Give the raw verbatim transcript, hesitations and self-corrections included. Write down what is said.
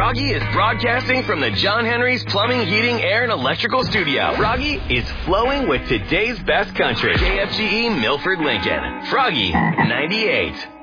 Froggy is broadcasting from the John Henry's Plumbing, Heating, Air, and Electrical Studio. Froggy is flowing with today's best country. K F G E Milford, Lincoln. Froggy ninety-eight.